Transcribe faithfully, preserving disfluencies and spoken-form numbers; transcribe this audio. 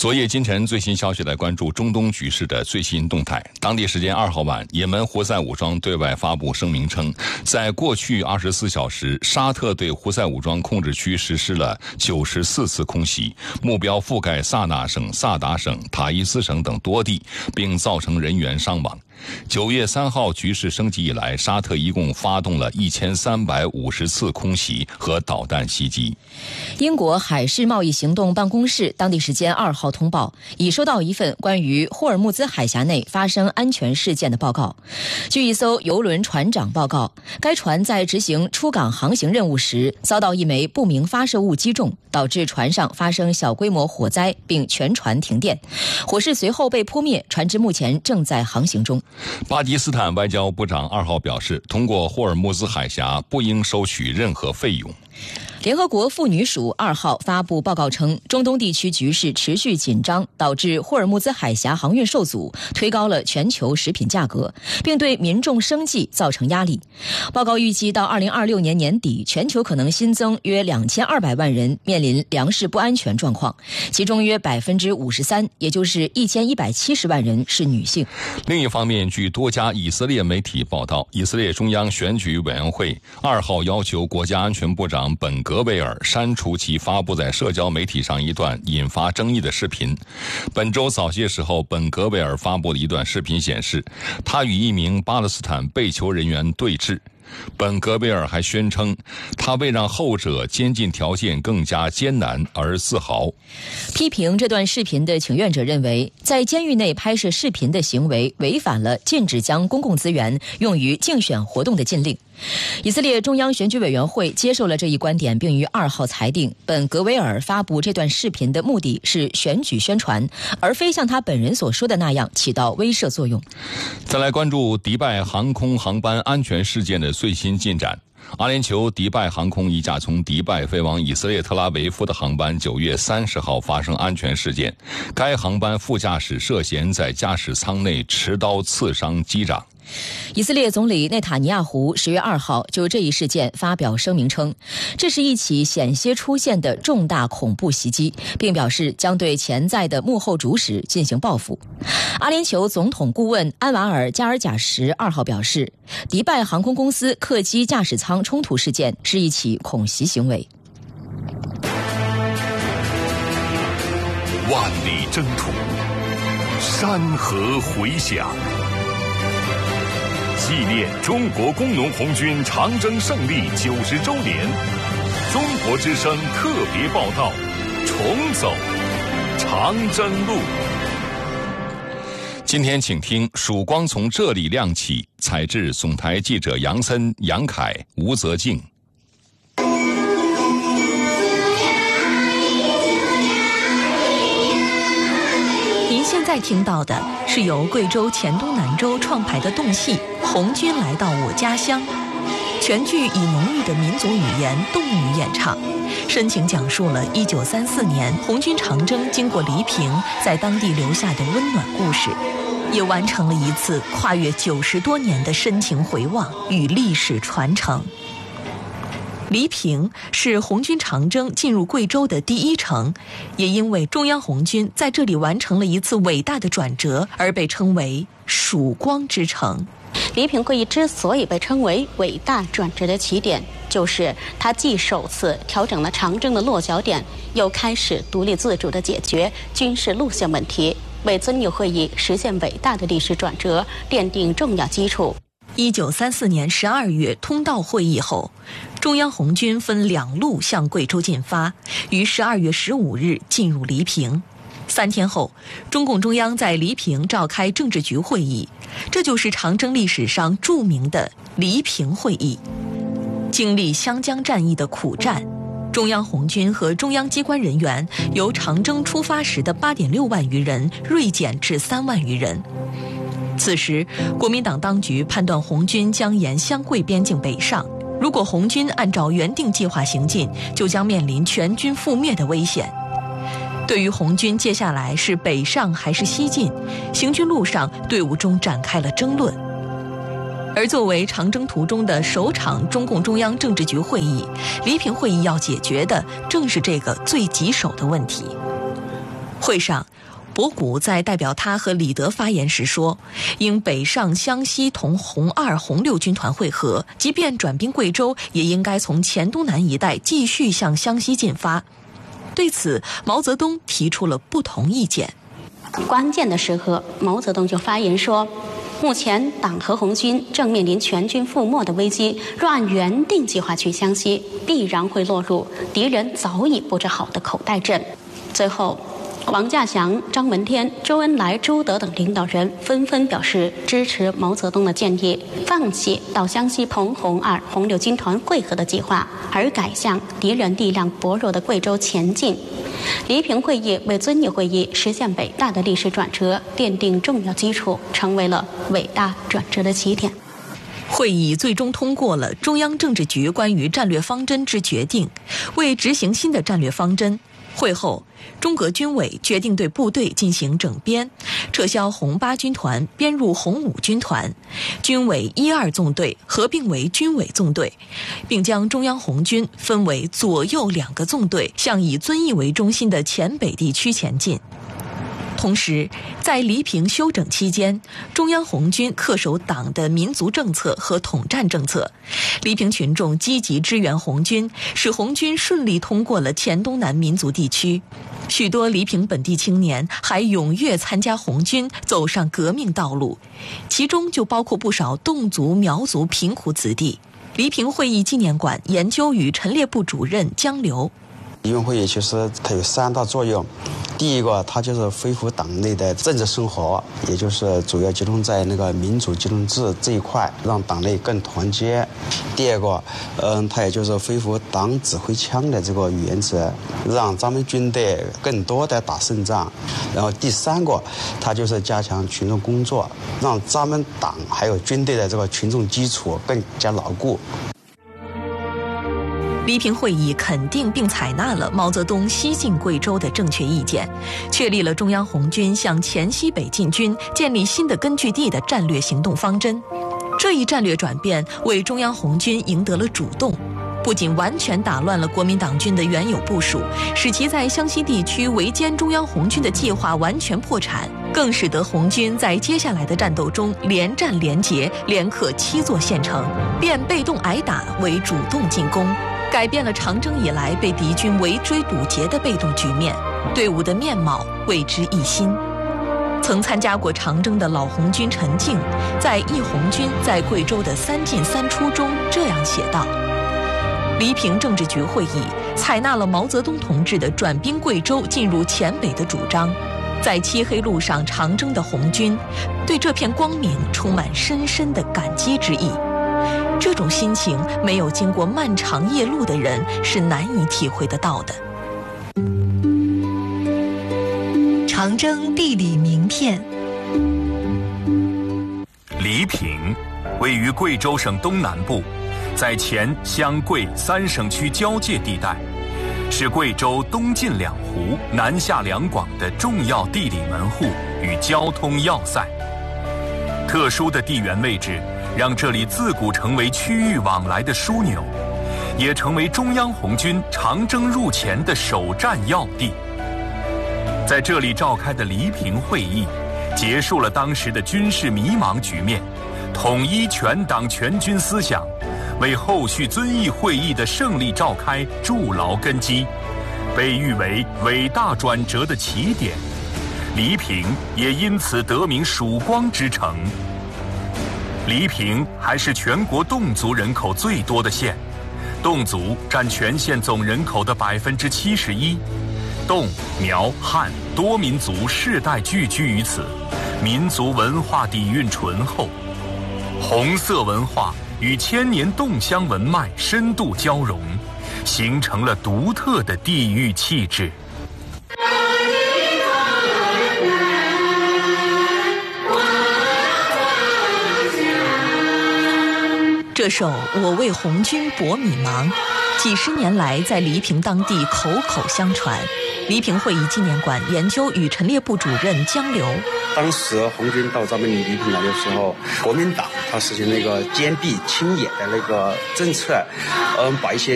昨夜今晨最新消息来关注中东局势的最新动态。当地时间二号晚，也门胡塞武装对外发布声明称，在过去二十四小时，沙特对胡塞武装控制区实施了九十四次空袭，目标覆盖萨那省、萨达省、塔伊斯省等多地，并造成人员伤亡。九月三号局势升级以来，沙特一共发动了一千三百五十次空袭和导弹袭击。 英国海事贸易行动办公室当地时间二号通报，已收到一份关于霍尔木兹海峡内发生安全事件的报告。据一艘邮轮船长报告，该船在执行出港航行任务时，遭到一枚不明发射物击中，导致船上发生小规模火灾，并全船停电。火势随后被扑灭，船只目前正在航行中。 巴基斯坦外交部长二号表示，通过霍尔木兹海峡不应收取任何费用。 联合国妇女署二号发布报告称，中东地区局势持续紧张，导致霍尔木兹海峡航运受阻，推高了全球食品价格，并对民众生计造成压力。报告预计到二零二六年年底，全球可能新增约两千二百万人面临粮食不安全状况，其中约百分之五十三，也就是一千一百七十万人是女性。 另一方面，据多家以色列媒体报道，以色列中央选举委员会二号要求国家安全部长本格格维尔删除其发布在社交媒体上一段引发争议的视频。本周早些时候，本格维尔发布的一段视频显示，他与一名巴勒斯坦被囚人员对峙。本格维尔还宣称，他为让后者监禁条件更加艰难而自豪。 批评这段视频的请愿者认为，在监狱内拍摄视频的行为违反了禁止将公共资源用于竞选活动的禁令。以色列中央选举委员会接受了这一观点，并于二号裁定，本格维尔发布这段视频的目的是选举宣传，而非像他本人所说的那样起到威慑作用。 再来关注迪拜航空航班安全事件的最新进展。阿联酋迪拜航空一架从迪拜飞往以色列特拉维夫的航班九月三十号发生安全事件，该航班副驾驶涉嫌在驾驶舱内持刀刺伤机长。 以色列总理内塔尼亚胡十月二号就这一事件发表声明称，这是一起险些出现的重大恐怖袭击，并表示将对潜在的幕后主使进行报复。阿联酋总统顾问安瓦尔加尔贾什二号表示，迪拜航空公司客机驾驶舱冲突事件是一起恐袭行为。 万里征途，山河回响，纪念中国工农红军长征胜利九十周年，中国之声特别报道，重走长征路。 今天请听曙光从这里亮起，采制总台记者杨森、杨凯、吴泽静。 您现在听到的是由贵州黔东南州创排的动戏《红军来到我家乡》，全剧以浓郁的民族语言动语演唱，深情讲述了一九三四年红军长征经过黎平在当地留下的温暖故事，也完成了一次跨越九十多年的深情回望与历史传承。黎平是红军长征进入贵州的第一城，也因为中央红军在这里完成了一次伟大的转折，而被称为曙光之城。 黎平会议之所以被称为伟大转折的起点，就是它既首次调整了长征的落脚点，又开始独立自主地解决军事路线问题，为遵义会议实现伟大的历史转折奠定重要基础。 一九三四年十二月通道会议后，中央红军分两路向贵州进发，于十二月十五日进入黎平。三天后，中共中央在黎平召开政治局会议，这就是长征历史上著名的黎平会议。经历湘江战役的苦战，中央红军和中央机关人员由长征出发时的八点六万余人锐减至三万余人。此时，国民党当局判断红军将沿湘桂边境北上，如果红军按照原定计划行进，就将面临全军覆灭的危险。对于红军接下来是北上还是西进，行军路上队伍中展开了争论。而作为长征途中的首场中共中央政治局会议，黎平会议要解决的正是这个最棘手的问题。 会上，博古在代表他和李德发言时说，应北上湘西同红二、红六军团会合，即便转兵贵州，也应该从黔东南一带继续向湘西进发。对此，毛泽东提出了不同意见。 关键的时刻，毛泽东就发言说，目前党和红军正面临全军覆没的危机，若按原定计划去湘西，必然会落入敌人早已布置好的口袋阵。最后，王稼祥、张闻天、周恩来、朱德等领导人纷纷表示支持毛泽东的建议，放弃到湘西同红二、红六军团会合的计划，而改向敌人力量薄弱的贵州前进。黎平会议为遵义会议实现伟大的历史转折奠定重要基础，成为了伟大转折的起点。 会议最终通过了中央政治局关于战略方针之决定，为执行新的战略方针，会后，中革军委决定对部队进行整编，撤销红八军团，编入红五军团，军委一二纵队合并为军委纵队，并将中央红军分为左右两个纵队，向以遵义为中心的黔北地区前进。同时，在黎平休整期间，中央红军恪守党的民族政策和统战政策，黎平群众积极支援红军，使红军顺利通过了黔东南民族地区。许多黎平本地青年还踊跃参加红军，走上革命道路，其中就包括不少侗族、苗族贫苦子弟。黎平会议纪念馆研究与陈列部主任江流。 黎平会议其实它有三大作用，第一个，它就是恢复党内的政治生活，也就是主要集中在那个民主集中制这一块，让党内更团结。第二个，嗯，它也就是恢复党指挥枪的这个原则，让咱们军队更多的打胜仗。然后第三个，它就是加强群众工作，让咱们党还有军队的这个群众基础更加牢固。 黎平会议肯定并采纳了毛泽东西进贵州的正确意见，确立了中央红军向黔西北进军、建立新的根据地的战略行动方针。这一战略转变为中央红军赢得了主动，不仅完全打乱了国民党军的原有部署，使其在湘西地区围歼中央红军的计划完全破产，更使得红军在接下来的战斗中连战连捷，连克七座县城，变被动挨打为主动进攻，改变了长征以来被敌军围追堵截的被动局面，队伍的面貌为之一新。曾参加过长征的老红军陈静，在《忆红军在贵州的三进三出》中这样写道：黎平政治局会议采纳了毛泽东同志的转兵贵州进入黔北的主张，在漆黑路上长征的红军对这片光明充满深深的感激之意。这种心情，没有经过漫长夜路的人是难以体会得到的。 长征地理名片。 黎平位于贵州省东南部，在黔湘贵三省区交界地带，是贵州东进两湖、南下两广的重要地理门户与交通要塞。特殊的地缘位置让这里自古成为区域往来的枢纽，也成为中央红军长征入黔的首战要地。在这里召开的黎平会议，结束了当时的军事迷茫局面，统一全党全军思想，为后续遵义会议的胜利召开筑牢根基，被誉为伟大转折的起点。黎平也因此得名曙光之城。黎平还是全国侗族人口最多的县，侗族占全县总人口的百分之七十一。侗、苗、汉多民族世代聚居于此，民族文化底蕴醇厚，红色文化与千年侗乡文脉深度交融，形成了独特的地域气质。 这首《我为红军搏米芒》，几十年来在黎平当地口口相传。黎平会议纪念馆研究与陈列部主任江流， 当时红军到咱们黎平来的时候，国民党他实行那个坚壁清野的那个政策，嗯，把一些